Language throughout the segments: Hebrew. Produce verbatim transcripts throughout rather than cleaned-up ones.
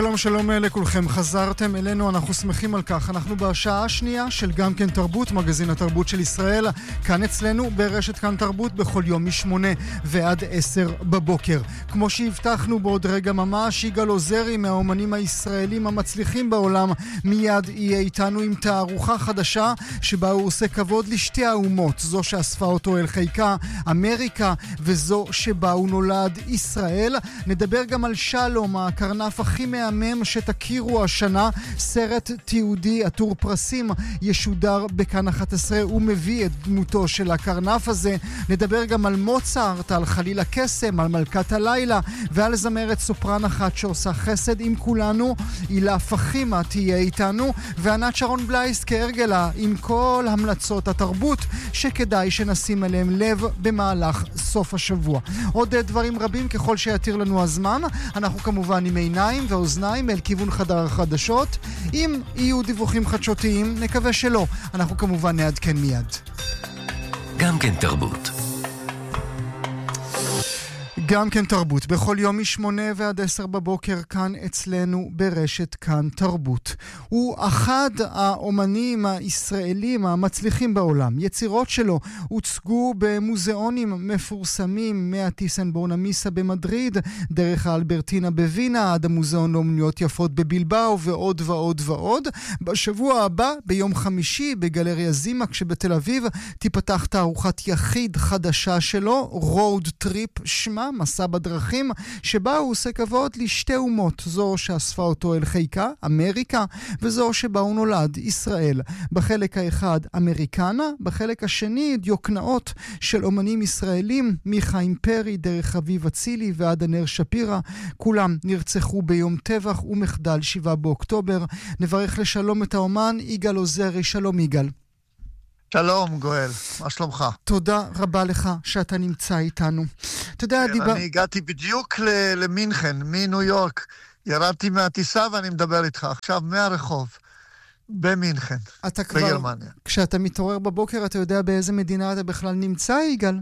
שלום שלום לכולכם, חזרתם אלינו, אנחנו שמחים על כך. אנחנו בשעה השנייה של גם כן תרבות, מגזין התרבות של ישראל, כאן אצלנו ברשת כאן תרבות בכל יום משמונה ועד עשר בבוקר. כמו שהבטחנו, בעוד רגע ממש יגאל עוזרי מהאומנים הישראלים המצליחים בעולם מיד יהיה איתנו עם תערוכה חדשה שבה הוא עושה כבוד לשתי האומות, זו שאספה אותו אל חיקה, אמריקה, וזו שבה הוא נולד, ישראל. נדבר גם על שלום, הקרנף הכי מהמם שתכירו השנה, סרט תיעודי עטור פרסים ישודר בכאן אחת עשרה, הוא מביא את דמותו של הקרנף הזה. נדבר גם על מוצרט, על חליל הקסם, על מלכת הלילה, ועל זמרת סופרן אחת שעושה חסד עם כולנו, הילה פחימה תהיה איתנו, וענת שרון בלייס כהרגלה עם כל המלצות התרבות שכדאי שנשים אליהם לב במהלך סוף השבוע. עוד דברים רבים ככל שיתיר לנו הזמן, אנחנו כמובן עם עיניים ואוזניים אל כיוון חדר החדשות. אם יהיו דיווחים חדשותיים, נקווה שלא. אנחנו כמובן נעדכן מיד. גם כן תרבות. גם כן תרבות, בכל יום משמונה ועד עשר בבוקר כאן אצלנו ברשת כאן תרבות. הוא אחד האומנים הישראלים המצליחים בעולם. יצירות שלו הוצגו במוזיאונים מפורסמים, מהטיסנבורנמיסה במדריד, דרך האלברטינה בווינה, עד המוזיאון לאומנויות יפות בבלבאו ועוד ועוד ועוד. בשבוע הבא, ביום חמישי, בגלריה זימק שבתל אביב, תיפתח תערוכת יחיד חדשה שלו, רוד טריפ שמה, מסע בדרכים, שבה הוא עושה כבוד לשתי אומות, זו שאספה אותו אל חיקה, אמריקה, וזו שבה הוא נולד, ישראל. בחלק האחד אמריקנה, בחלק השני דיוקנאות של אומנים ישראלים, מחיים פרי, דרך אביב אצילי ועד הנר שפירא, כולם נרצחו ביום טבח ומחדל שבעה באוקטובר. נברך לשלום את האומן יגאל עוזרי. שלום יגאל. שלום גואל, מה שלומך? תודה רבה לך שאתה נמצא איתנו. אתה יודע, כן, דיבר... אני הגעתי בדיוק ל- למינכן, מניו יורק. ירדתי מהטיסה ואני מדבר איתך עכשיו מהרחוב, במינכן, אתה כבר... בגרמניה. כשאתה מתעורר בבוקר, אתה יודע באיזה מדינה אתה בכלל נמצא, יגאל?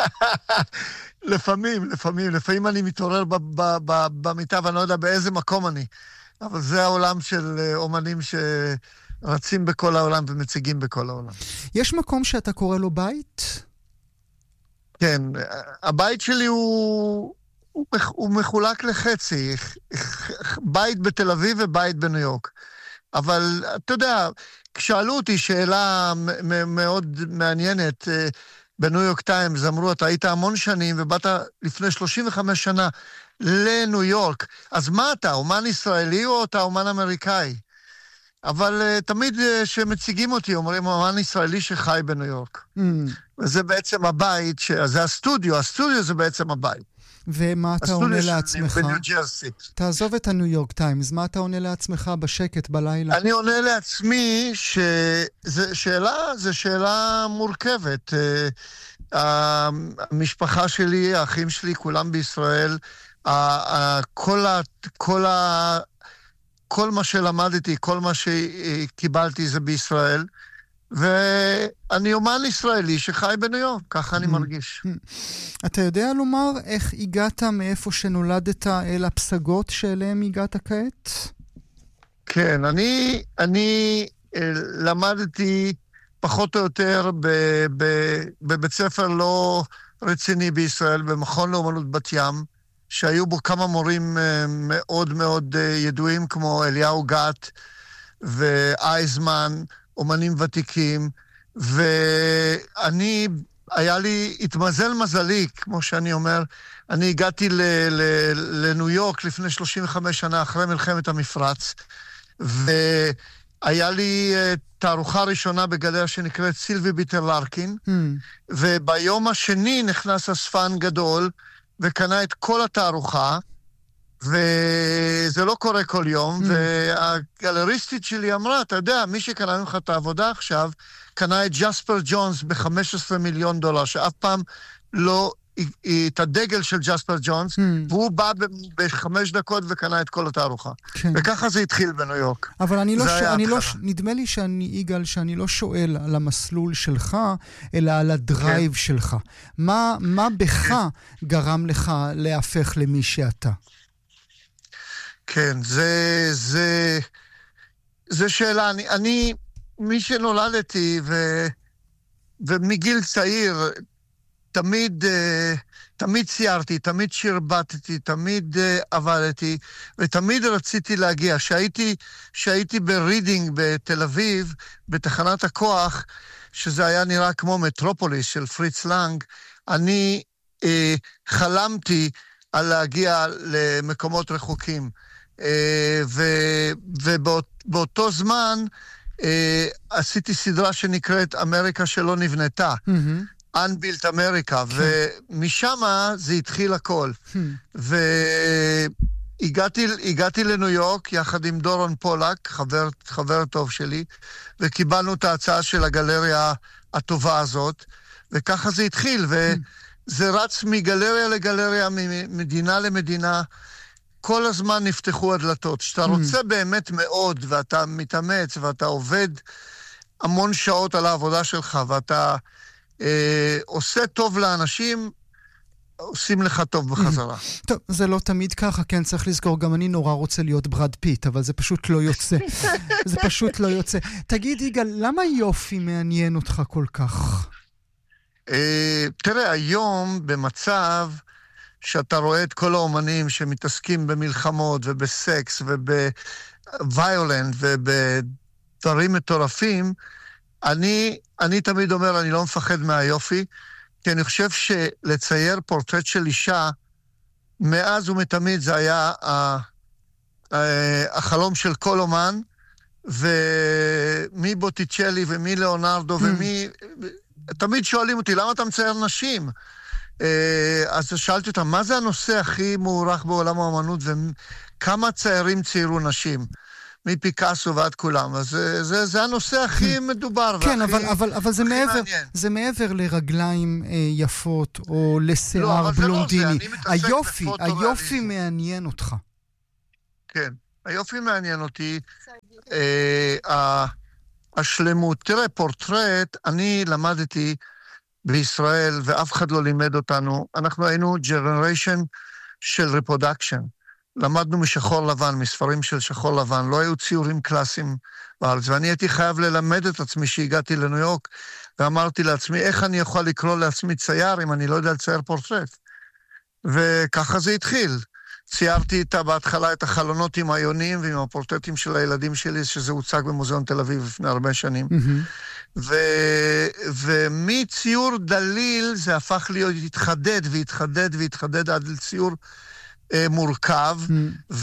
לפעמים, לפעמים. לפעמים אני מתעורר ב- ב- ב- במיטה ואני לא יודע באיזה מקום אני. אבל זה העולם של אומנים ש... רצים בכל העולם ומציגים בכל העולם. יש מקום שאתה קורא לו בית? כן, הבית שלי הוא, הוא, הוא מחולק לחצי, בית בתל אביב ובית בניו יורק. אבל אתה יודע, כשאלו אותי שאלה מאוד מעניינת, בניו יורק טיימס, אמרו, אתה היית המון שנים ובאת לפני שלושים וחמש שנה לניו יורק, אז מה אתה, אומן ישראלי או אתה אומן אמריקאי? אבל uh, תמיד uh, שמציגים אותי, אומרים, אומן ישראלי שחי בניו יורק. Mm. וזה בעצם הבית, ש... זה הסטודיו, הסטודיו זה בעצם הבית. ומה אתה עונה לעצמך? בניו ג'רסי. תעזוב את הניו יורק טיימס, מה אתה עונה לעצמך בשקט בלילה? אני עונה לעצמי שזו שאלה, זו שאלה מורכבת. Uh, המשפחה שלי, האחים שלי, כולם בישראל, uh, uh, כל ה... כל ה... כל מה שלמדתי, כל מה שקיבלתי זה בישראל, ואני אומן ישראלי שחי בניו יורק, ככה אני מרגיש. אתה יודע לומר איך הגעת מאיפה שנולדת אל הפסגות שאליהם הגעת כעת? כן, אני, אני למדתי פחות או יותר בבית ספר לא רציני בישראל, במכון לאומנות בת ים, שהיו בו כמה מורים מאוד מאוד ידועים, כמו אליהו גת ואייזמן, אומנים ותיקים, ואני, היה לי, התמזל מזלי, כמו שאני אומר, אני הגעתי ל, ל, לניו יורק לפני שלושים וחמש שנה, אחרי מלחמת המפרץ, והיה לי תערוכה ראשונה בגלריה שנקראת סילבי ביטר לארקין, mm. וביום השני נכנס אספן גדול, וקנה את כל התערוכה, וזה לא קורה כל יום, mm. והגלריסטית שלי אמרה, אתה יודע, מי שקנה ממך את העבודה עכשיו, קנה את ג'ספר ג'ונס ב-חמישה עשר מיליון דולר, שאף פעם לא, את הדגל של ג'ספר ג'ונס, mm. והוא בא בחמש דקות וקנה את כל התערוכה. כן. וככה זה התחיל בניו יורק. אבל אני לא, ש... אני לא ש... נדמה לי שאני, יגאל, שאני לא שואל על המסלול שלך, אלא על הדרייב כן. שלך. מה, מה בך כן. גרם לך להפך למי שאתה? כן, זה, זה, זה שאלה. אני, אני מי שנולדתי, ו, ומגיל צעיר, תמיד, תמיד ציירתי, תמיד שרבטתי, תמיד עבדתי, ותמיד רציתי להגיע. שהייתי, שהייתי ברידינג בתל אביב, בתחנת הכוח, שזה היה נראה כמו מטרופוליס של פריץ לנג, אני אה, חלמתי על להגיע למקומות רחוקים. אה, ו, ובאותו זמן אה, עשיתי סדרה שנקראת אמריקה שלא נבנתה. Mm-hmm. Unbuilt America, ומשם זה התחיל הכל. והגעתי הגעתי לניו יורק יחד עם דורון פולק, חבר, חבר טוב שלי, וקיבלנו את ההצעה של הגלריה הטובה הזאת, וככה זה התחיל, וזה רץ מגלריה לגלריה, ממדינה למדינה, כל הזמן נפתחו הדלתות. שאתה רוצה באמת מאוד, ואתה מתאמץ, ואתה עובד המון שעות על העבודה שלך, ואתה אה, עושה טוב לאנשים, עושים לך טוב בחזרה. טוב, זה לא תמיד ככה, כן, צריך לזכור, גם אני נורא רוצה להיות ברד פיט, אבל זה פשוט לא יוצא. זה פשוט לא יוצא. תגיד, יגאל, למה יופי מעניין אותך כל כך? אה, תראה, היום במצב שאתה רואה את כל האומנים שמתעסקים במלחמות ובסקס ובוויולנט ובדברים מטורפים, אני, אני תמיד אומר, אני לא מפחד מהיופי, כי אני חושב שלצייר פורטרט של אישה, מאז ומתמיד זה היה החלום של כל אומן, ומי בוטיצ'לי ומי ליאונרדו ומי... תמיד שואלים אותי, למה אתה מצייר נשים? אז שאלתי אותם, מה זה הנושא הכי מוערך בעולם האמנות, וכמה ציירים ציירו נשים? מפיקאסו ועד כולם. אז זה, זה, זה הנושא הכי מדובר. כן, והכי, אבל, אבל, אבל זה, מעבר, זה מעבר לרגליים אה, יפות, או לשיער לא, בלונדיני. לא היופי, היופי מעניין אותך. כן, היופי מעניין אותי. אה, השלמות. תראה, פורטרט, אני למדתי בישראל, ואף אחד לא לימד אותנו. אנחנו היינו ג'נריישן של ריפרודקשן. למדנו משחור לבן, מספרים של שחור לבן, לא היו ציורים קלאסיים בארץ, ואני הייתי חייב ללמד את עצמי שהגעתי לניו יורק, ואמרתי לעצמי, איך אני יכול לקרוא לעצמי צייר אם אני לא יודע לצייר פורטרט? וככה זה התחיל. ציירתי איתה בהתחלה את החלונות עם היונים ועם הפורטרטים של הילדים שלי, שזה הוצג במוזיאון תל אביב לפני הרבה שנים. Mm-hmm. ו... ומציור דליל זה הפך להיות, התחדד והתחדד והתחדד עד לציור מורכב, mm.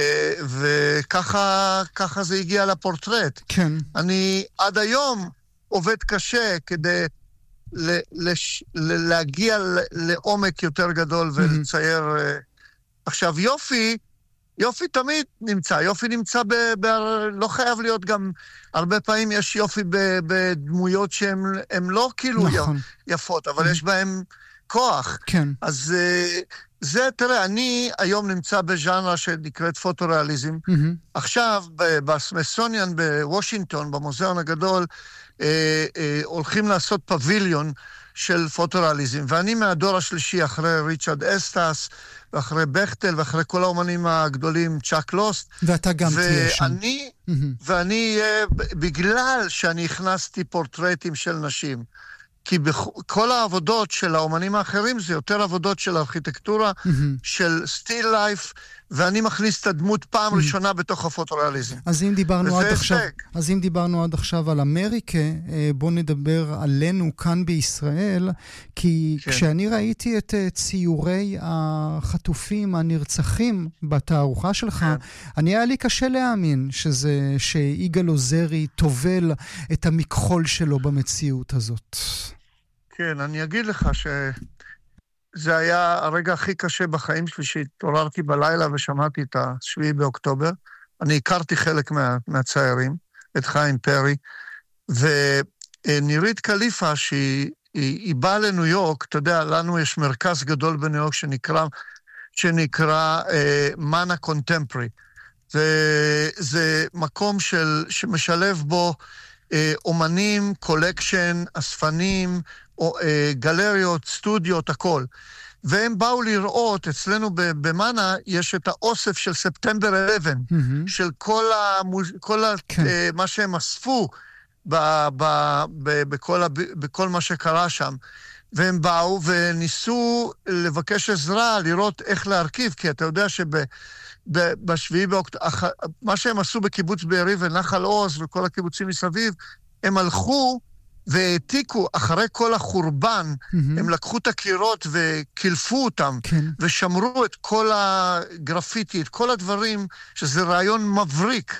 וככה ככה זה הגיע לפורטרט. כן. אני עד היום עובד קשה כדי ל, לש, ל, להגיע ל, לעומק יותר גדול ולצייר. Mm-hmm. עכשיו, יופי, יופי תמיד נמצא. יופי נמצא, ב, ב, לא חייב להיות גם, הרבה פעמים יש יופי ב, בדמויות שהן לא כאילו נכון. יפות, אבל mm-hmm. יש בהן כוח. כן. אז... זה, תראה, אני היום נמצא בז'אנרה שנקראת פוטוריאליזם. Mm-hmm. עכשיו, בסמסוניאן בוושינגטון, במוזיאון הגדול, אה, אה, הולכים לעשות פביליון של פוטוריאליזם, ואני מהדור השלישי, אחרי ריצ'רד אסטס, ואחרי בכטל, ואחרי כל האומנים הגדולים, צ'אק לוסט. ואתה גם תהיה שם. ואני, mm-hmm. ואני, אה, בגלל שאני הכנסתי פורטרטים של נשים, כי בכל העבודות של האומנים האחרים זה יותר עבודות של ארכיטקטורה, mm-hmm. של סטיל לייף, ואני מכניס את הדמות פעם mm-hmm. ראשונה בתוך הפוטוריאליזם. אז אם דיברנו עד עכשיו, אז אם דיברנו עד עכשיו על אמריקה, בוא נדבר עלינו כאן בישראל, כי כן. כשאני ראיתי את ציורי החטופים הנרצחים בתערוכה שלך, כן. אני היה לי קשה להאמין שזה, שיגאל עוזרי תובל את המכחול שלו במציאות הזאת. כן, אני אגיד לך שזה היה הרגע הכי קשה בחיים שלי, שהתעוררתי בלילה ושמעתי את השביעי באוקטובר. אני הכרתי חלק מה, מהציירים, את חיים פרי, ונירית קליפה, שהיא היא, היא באה לניו יורק, אתה יודע, לנו יש מרכז גדול בניו יורק שנקרא, שנקרא אה, מנה קונטמפרי. זה, זה מקום של, שמשלב בו אה, אומנים, קולקשן, אספנים, או, אה, גלריות, סטודיות, הכל. והם באו לראות, אצלנו במאנה יש את האוסף של ספטמבר אחת עשרה, mm-hmm. של כל, המוז... כל כן. ה... מה שהם אספו ב... ב... ב... בכל, ה... בכל מה שקרה שם. והם באו וניסו לבקש עזרה, לראות איך להרכיב, כי אתה יודע שבשביעי באוקטובר, מה שהם עשו בקיבוץ בארי ונחל עוז וכל הקיבוצים מסביב, הם הלכו והעתיקו אחרי כל החורבן, mm-hmm. הם לקחו את הקירות וקלפו אותם, כן. ושמרו את כל הגרפיטי, את כל הדברים, שזה רעיון מבריק,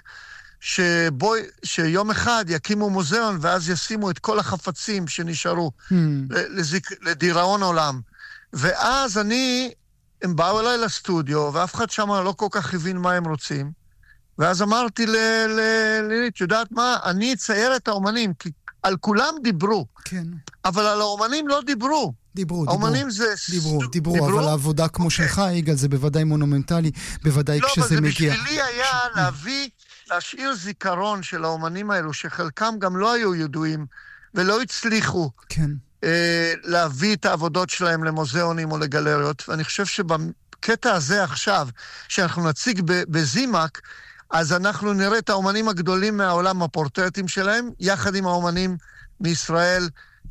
שבו, שיום אחד יקימו מוזיאון, ואז ישימו את כל החפצים שנשארו mm. לזיק, לדיראון עולם. ואז אני, הם באו אליי לסטודיו, ואף אחד שם לא כל כך הבין מה הם רוצים, ואז אמרתי ללילית, יודעת מה? אני אצייר את האומנים, כי על כולם דיברו, כן. אבל על האומנים לא דיברו. דיברו, האומנים דיברו, זה... דיברו, דיברו, דיברו, אבל העבודה כמו okay. שלך, יגאל, זה בוודאי מונומנטלי, בוודאי לא, כשזה מגיע. לא, אבל בשבילי היה להביא, להשאיר זיכרון של האומנים האלו, שחלקם גם לא היו ידועים, ולא הצליחו כן. אה, להביא את העבודות שלהם למוזיאונים או לגלריות, ואני חושב שבקטע הזה עכשיו, שאנחנו נציג בזימק, אז אנחנו נראה את האומנים הגדולים מהעולם, הפורטרטים שלהם, יחד עם האומנים מישראל,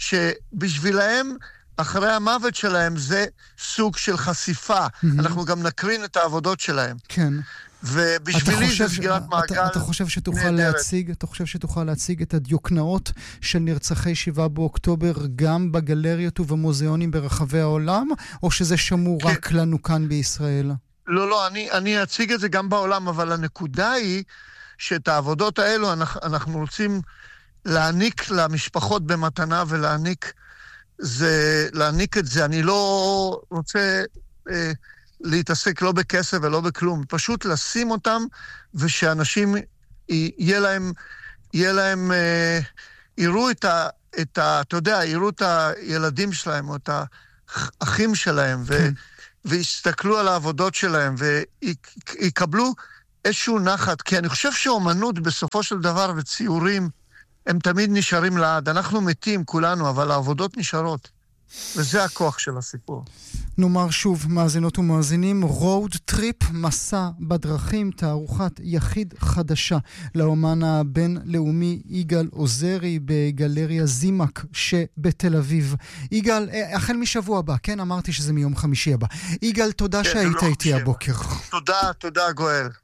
שבשבילהם, אחרי המוות שלהם, זה סוג של חשיפה. Mm-hmm. אנחנו גם נקרין את העבודות שלהם. כן. ובשבילי זה סגירת מעגל אתה, אתה חושב שתוכל להציג, אתה חושב שתוכל להציג את הדיוקנאות של נרצחי שבעה באוקטובר גם בגלריות ובמוזיאונים ברחבי העולם, או שזה שמור כן. רק לנו כאן בישראל? לא, לא, אני, אני אציג את זה גם בעולם, אבל הנקודה היא שאת העבודות האלו אנחנו, אנחנו רוצים להעניק למשפחות במתנה ולהעניק זה, להעניק את זה. אני לא רוצה אה, להתעסק לא בכסף ולא בכלום, פשוט לשים אותם ושאנשים יהיה להם, יהיה להם, אה, יראו את ה, את ה, אתה יודע, יראו את הילדים שלהם או את האחים שלהם ו... כן. ויסתכלו על העבודות שלהם, ויקבלו איזשהו נחת, כי אני חושב שאומנות בסופו של דבר וציורים, הם תמיד נשארים לעד. אנחנו מתים כולנו, אבל העבודות נשארות. וזה הכוח של הסיפור. נאמר שוב, מאזינות ומאזינים, רוד טריפ, מסע בדרכים, תערוכת יחיד חדשה לאומן הבינלאומי יגאל עוזרי בגלריה זימק שבתל אביב. יגאל, החל משבוע הבא, כן? אמרתי שזה מיום חמישי הבא. יגאל, תודה שהיית איתי הבוקר. תודה, תודה גואל.